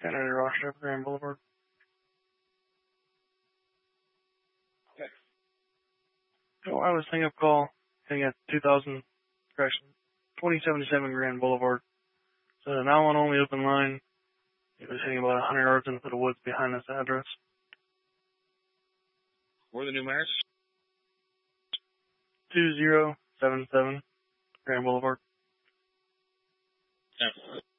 Kennedy Rochester, Grand Boulevard. Okay. So I was thinking of call, hitting at 2077 Grand Boulevard. So now on only open line. It was hitting about 100 yards into the woods behind this address. Where are the numerics? 2077 Grand Boulevard. Yeah.